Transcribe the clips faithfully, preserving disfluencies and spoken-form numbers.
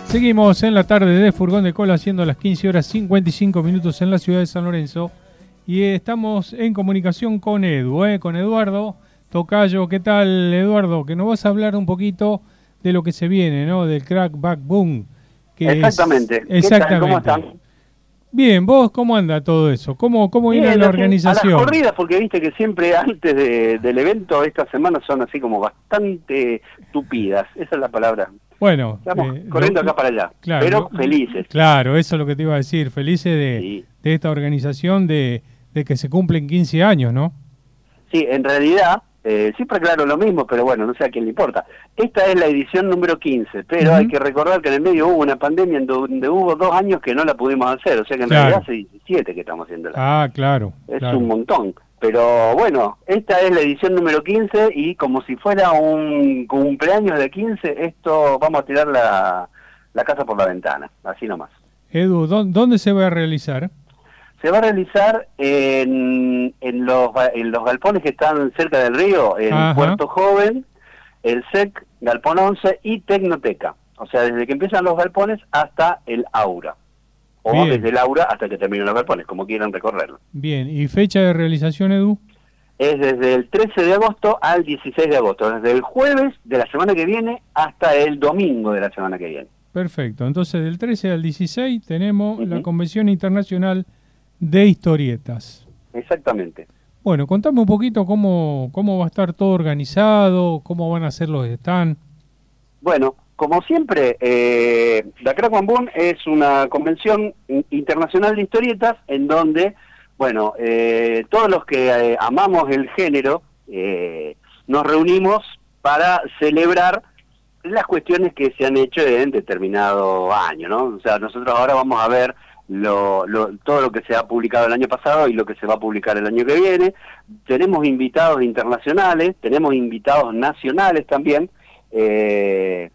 Seguimos en la tarde de Furgón de Cola, siendo las quince horas cincuenta y cinco minutos en la ciudad de San Lorenzo. Y estamos en comunicación con Edu, ¿eh? con Eduardo Tocayo. ¿Qué tal, Eduardo? Que nos vas a hablar un poquito de lo que se viene, ¿no? Del Crack Back Boom. Que Exactamente. Es... Exactamente. ¿Qué tal? ¿Cómo están? Bien, ¿vos cómo anda todo eso? ¿Cómo, cómo viene Bien, la así, organización? a las corridas, porque viste que siempre antes de, del evento, estas semanas son así como bastante tupidas. Esa es la palabra. Bueno, estamos eh, corriendo lo, acá para allá, claro, pero lo, felices. Claro, eso es lo que te iba a decir, felices de, Sí. de esta organización, de, de que se cumplen quince años, ¿no? Sí, en realidad, eh, siempre aclaro lo mismo, pero bueno, no sé a quién le importa. Esta es la edición número quince, pero uh-huh. hay que recordar que en el medio hubo una pandemia en donde hubo dos años que no la pudimos hacer, o sea que en claro. realidad hace diecisiete que estamos haciéndola. Ah, claro. Es claro. un montón. Pero bueno, esta es la edición número quince y como si fuera un cumpleaños de quince, esto vamos a tirar la, la casa por la ventana, así nomás. Edu, ¿dónde se va a realizar? Se va a realizar en, en, los, en los galpones que están cerca del río, en Ajá. Puerto Joven, el S E C, Galpón once y Tecnoteca. O sea, desde que empiezan los galpones hasta el Aura. O Bien. desde el Aura hasta que terminen los galpones, como quieran recorrerlo. Bien, ¿y fecha de realización, Edu? Es desde el trece de agosto al dieciséis de agosto, desde el jueves de la semana que viene hasta el domingo de la semana que viene. Perfecto, entonces del trece al dieciséis tenemos uh-huh. la Convención Internacional de Historietas. Exactamente. Bueno, contame un poquito cómo, cómo va a estar todo organizado, cómo van a ser los stands. Bueno, como siempre, eh, la Crack Back Boom es una convención internacional de historietas en donde, bueno, eh, todos los que eh, amamos el género eh, nos reunimos para celebrar las cuestiones que se han hecho en determinado año, ¿no? O sea, nosotros ahora vamos a ver lo, lo, todo lo que se ha publicado el año pasado y lo que se va a publicar el año que viene. Tenemos invitados internacionales, tenemos invitados nacionales también. Eh,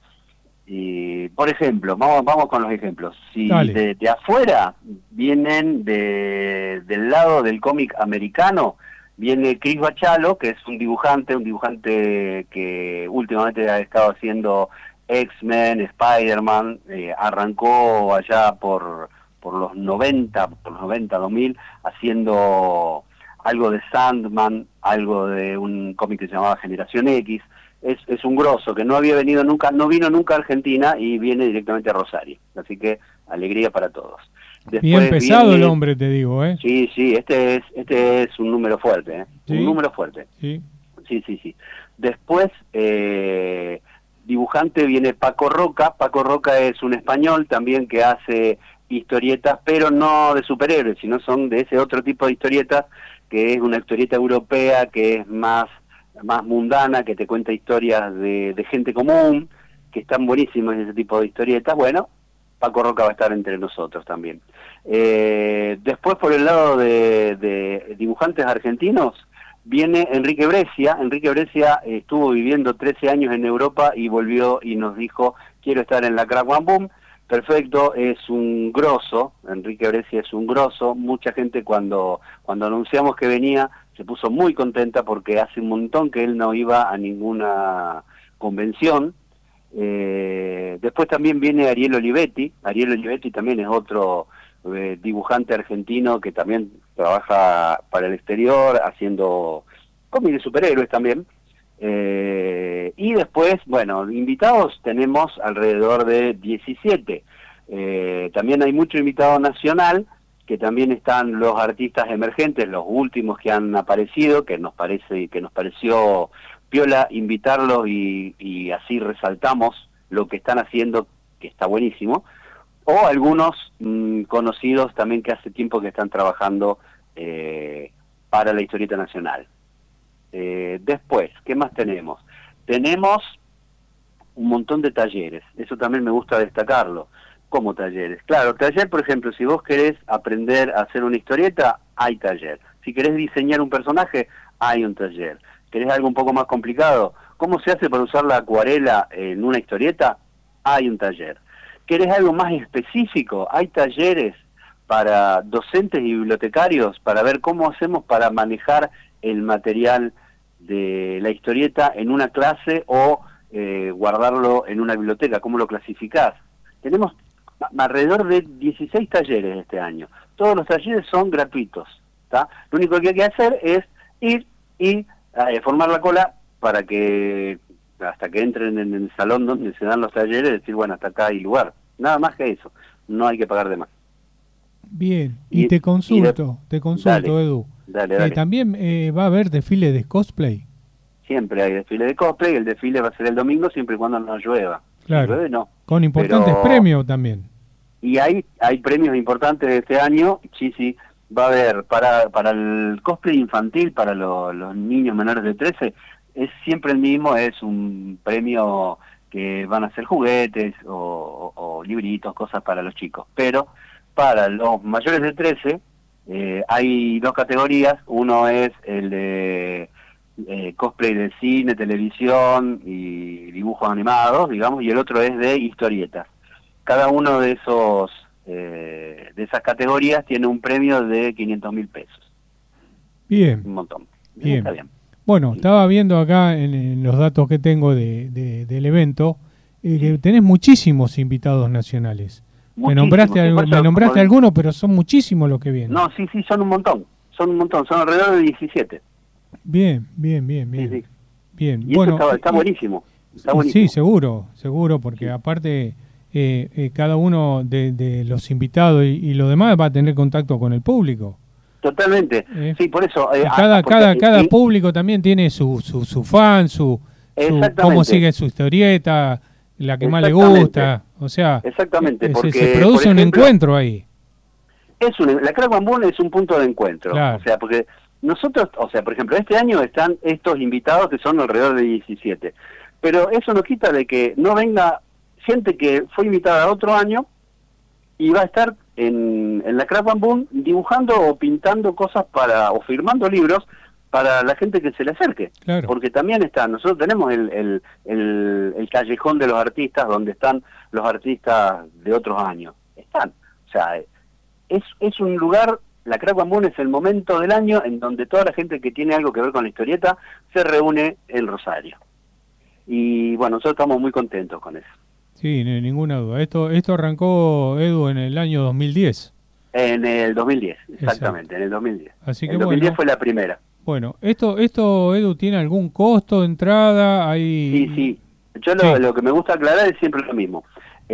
y por ejemplo, vamos vamos con los ejemplos. Si de, de afuera vienen de, del lado del cómic americano, viene Chris Bachalo, que es un dibujante, un dibujante que últimamente ha estado haciendo X-Men, Spider-Man, eh, arrancó allá por, por los noventa, por los noventa, dos mil, haciendo algo de Sandman, algo de un cómic que se llamaba Generación X. Es, es un grosso que no había venido nunca, no vino nunca a Argentina y viene directamente a Rosario. Así que alegría para todos. Después Bien pesado viene, el hombre, te digo, ¿eh? Sí, sí, este es este es un número fuerte, ¿eh? ¿Sí? Un número fuerte. Sí, sí, sí. sí. Después, eh, dibujante viene Paco Roca. Paco Roca es un español también que hace historietas, pero no de superhéroes, sino son de ese otro tipo de historietas, que es una historieta europea que es más... más mundana, que te cuenta historias de, de gente común, que están buenísimas ese tipo de historietas. Bueno, Paco Roca va a estar entre nosotros también. Eh, después, por el lado de, de dibujantes argentinos, viene Enrique Brescia. Enrique Brescia estuvo viviendo trece años en Europa y volvió y nos dijo, quiero estar en la Crack Back Boom. Perfecto, es un grosso, Enrique Brescia es un grosso. Mucha gente cuando, cuando anunciamos que venía se puso muy contenta porque hace un montón que él no iba a ninguna convención. Eh, después también viene Ariel Olivetti. Ariel Olivetti también es otro eh, dibujante argentino que también trabaja para el exterior haciendo cómics de superhéroes también. Eh, y después, bueno, invitados tenemos alrededor de diecisiete. Eh, también hay mucho invitado nacional, que también están los artistas emergentes, los últimos que han aparecido, que nos parece que nos pareció piola invitarlos y, y así resaltamos lo que están haciendo, que está buenísimo, o algunos mmm, conocidos también que hace tiempo que están trabajando eh, para la historieta nacional. Eh, después, ¿qué más tenemos? Tenemos un montón de talleres, eso también me gusta destacarlo. Como talleres. Claro, taller, por ejemplo, si vos querés aprender a hacer una historieta, hay taller. Si querés diseñar un personaje, hay un taller. ¿Querés algo un poco más complicado? ¿Cómo se hace para usar la acuarela en una historieta? Hay un taller. ¿Querés algo más específico? Hay talleres para docentes y bibliotecarios para ver cómo hacemos para manejar el material de la historieta en una clase o eh, guardarlo en una biblioteca, cómo lo clasificás. tenemos alrededor de dieciséis talleres este año. Todos los talleres son gratuitos, ¿tá? Lo único que hay que hacer es ir y eh, formar la cola para que hasta que entren en el salón donde se dan los talleres, decir, bueno, hasta acá hay lugar. Nada más que eso, no hay que pagar de más. Bien, y, y te consulto, y de... te consulto, dale, Edu. Dale, dale. Eh, ¿También eh, va a haber desfile de cosplay? Siempre hay desfile de cosplay, el desfile va a ser el domingo siempre y cuando no llueva. Claro, si llueve, no. Con importantes Pero... premios también. Y hay, hay premios importantes de este año, sí, sí, va a haber para para el cosplay infantil, para lo, los niños menores de trece, es siempre el mismo, es un premio que van a ser juguetes o, o, o libritos, cosas para los chicos. Pero para los mayores de trece eh, hay dos categorías, uno es el de eh, cosplay de cine, televisión y dibujos animados, digamos, y el otro es de historietas. Cada uno de esos eh, de esas categorías tiene un premio de quinientos mil pesos. Bien. Un montón. Bien. Está bien. Bueno, Sí. Estaba viendo acá en, en los datos que tengo de, de, del evento eh, que tenés muchísimos invitados nacionales. Muchísimo. Me nombraste, ¿Qué al- pasa? me nombraste Con- algunos, pero son muchísimos los que vienen. No, sí, sí, son un montón. Son un montón, son alrededor de diecisiete. Bien, bien, bien, Sí, bien. sí. Bien, Y bueno. eso está, está y- buenísimo. Está Sí, buenísimo. seguro, seguro, porque Sí. aparte eh, eh, cada uno de, de los invitados y, y lo demás va a tener contacto con el público. Totalmente. Eh, Sí, por eso. Y eh, cada ah, porque- cada cada y- público también tiene su su, su fan, su, su Exactamente. cómo sigue su historieta, la que más le Exactamente. gusta, o sea, Exactamente, eh, se- porque, se, produce por un ejemplo, encuentro ahí. Es un, la Crack Bamboo es un punto de encuentro. Claro. O sea, porque nosotros, o sea, por ejemplo, este año están estos invitados que son alrededor de diecisiete. Pero eso no quita de que no venga gente que fue invitada otro año y va a estar en, en la Crack Bamboo dibujando o pintando cosas para, o firmando libros para la gente que se le acerque. Claro. Porque también está, nosotros tenemos el, el, el, el callejón de los artistas donde están los artistas de otros años. Están. O sea, es, es un lugar, la Crack Bamboo es el momento del año en donde toda la gente que tiene algo que ver con la historieta se reúne en Rosario. Y bueno, nosotros estamos muy contentos con eso. Sí, ni- ninguna duda. Esto esto arrancó, Edu, en el año dos mil diez. En el dos mil diez, exactamente, Exacto. en el dos mil diez. Así que el dos mil diez bueno. fue la primera. Bueno, esto esto Edu tiene algún costo de entrada, hay Sí, sí. Yo lo, Sí. lo que me gusta aclarar es siempre lo mismo.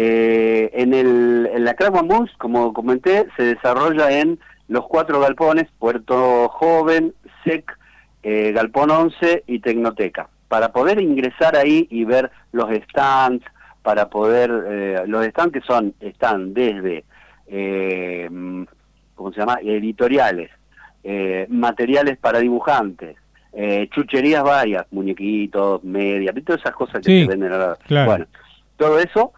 Eh, en, el, en la Crack Bamboo, como comenté, se desarrolla en los cuatro galpones, Puerto Joven, S E C, eh, Galpón once y Tecnoteca. Para poder ingresar ahí y ver los stands, para poder, eh, los stands que son, están desde, eh, ¿cómo se llama?, editoriales, eh, materiales para dibujantes, eh, chucherías varias, muñequitos, medias, todas esas cosas que Sí, se venden ahora. claro. Bueno, todo eso,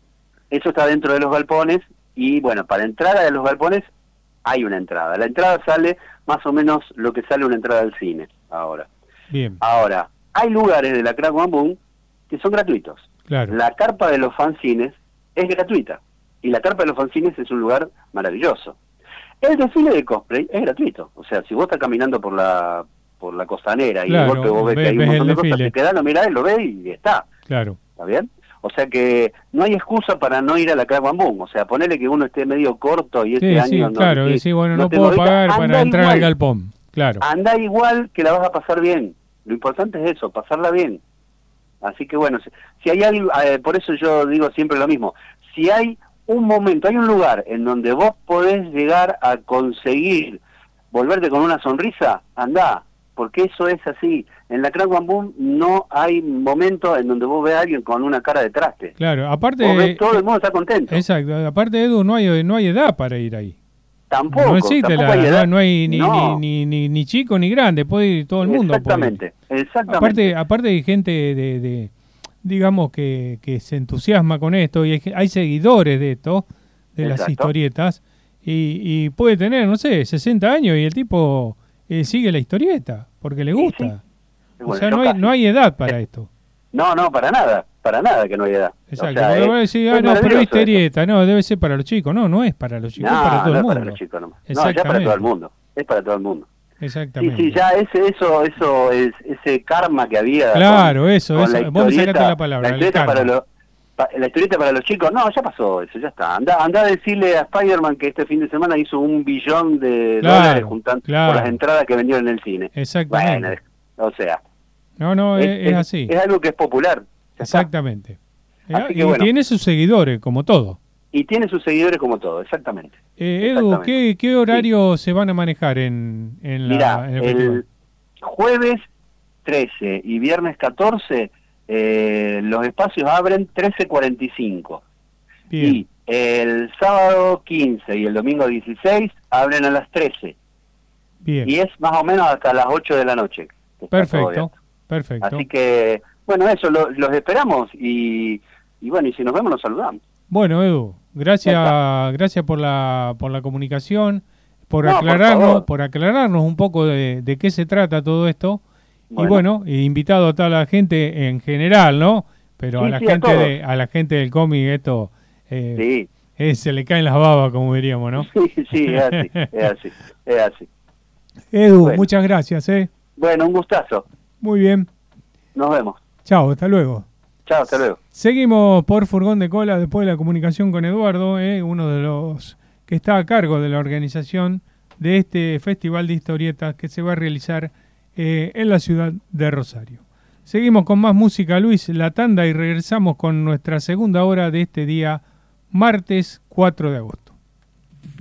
eso está dentro de los galpones y bueno, para entrar a los galpones hay una entrada. La entrada sale más o menos lo que sale una entrada al cine ahora. bien, Ahora, hay lugares de la Crack Bamboo que son gratuitos. claro. La carpa de los fanzines es gratuita y la carpa de los fanzines es un lugar maravilloso. El desfile de cosplay es gratuito. O sea, si vos estás caminando por la por la costanera y Claro, de golpe vos ves, ves- que hay un ves el montón de cosas, desfile. te quedás, lo mirás, lo ves y está. Claro. ¿Está bien? O sea que no hay excusa para no ir a la Crack Bamboo. O sea, ponerle que uno esté medio corto y este Sí, año sí, no, claro, sí, decir, bueno, no, tengo puedo beca, pagar anda para entrar al igual. galpón. Claro. Anda igual que la vas a pasar bien. Lo importante es eso, pasarla bien. Así que bueno, si, si hay algo, eh, por eso yo digo siempre lo mismo. Si hay un momento, hay un lugar en donde vos podés llegar a conseguir volverte con una sonrisa, andá, porque eso es así. En la Crack Bamboo no hay momento en donde vos veas a alguien con una cara de traste. Claro, aparte Vos ves, todo el mundo está contento. Exacto, aparte Edu no hay no hay edad para ir ahí. Tampoco, no existe tampoco la hay edad, edad. no, no hay ni, No. Ni, ni, ni, ni chico ni grande, puede ir todo el mundo. puede ir. Exactamente, exactamente. Aparte, aparte hay gente de, de digamos que, que se entusiasma con esto y hay, hay seguidores de esto, de las Exacto. historietas, y, y puede tener, no sé, sesenta años y el tipo eh, sigue la historieta porque le Sí, gusta. sí. O Bueno, sea, yo no hay, casi. no hay edad para esto. No, no, para nada, para nada que no hay edad. Exacto. O sea, Porque es- vos decís, es ah, no, pero maravilloso historieta, no, debe ser para los chicos. No, no es para los chicos, No, es para todo no el es mundo. para los chicos nomás. No, ya para Exactamente. todo el mundo. Es para todo el mundo. Sí, Exactamente. sí, ya ese, eso, eso, es, ese karma que había. Claro, con- eso, con eso. la Vos me sacaste historieta- la palabra, La el historieta karma. para, lo- Pa- la historieta para los chicos, no, ya pasó eso, ya está. Anda, anda a decirle a Spider-Man que este fin de semana hizo un billón de Claro, dólares juntando claro. por las entradas que vendieron en el cine. Exactamente. Bueno, o sea, No, no, es, es así. Es algo que es popular. ya está. Exactamente. Así que y bueno. tiene sus seguidores, como todo. Y tiene sus seguidores como todo, exactamente. Eh, Edu, Exactamente. ¿qué, qué horario se van a manejar en, en, la, Mirá, en el el festival? jueves trece y viernes catorce eh, los espacios abren trece cuarenta y cinco. Bien, Y el sábado quince y el domingo dieciséis abren a las trece. bien. Y es más o menos hasta las ocho de la noche. que está todo Perfecto, abierto. perfecto. Así que, bueno, eso, lo- los esperamos y, y bueno, y si nos vemos nos saludamos. Bueno, Edu, gracias, Ya gracias por la, por la comunicación, por No, por aclararnos, favor. por, aclararnos un poco de, de qué se trata todo esto. Bueno. Y bueno, e invitado a toda la gente en general, ¿no? Pero Sí, a la sí, a gente todos. de, a la gente del cómic esto eh, Sí, eh, se le caen las babas, como diríamos, ¿no? sí, sí, es así, es así, es así. Edu, Bueno. muchas gracias, ¿eh? Bueno, un gustazo. Muy bien. Nos vemos. Chao, hasta luego. Chao, hasta luego. Seguimos por Furgón de Cola después de la comunicación con Eduardo, eh, uno de los que está a cargo de la organización de este festival de historietas que se va a realizar eh, en la ciudad de Rosario. Seguimos con más música, Luis, la tanda, y regresamos con nuestra segunda hora de este día, martes cuatro de agosto.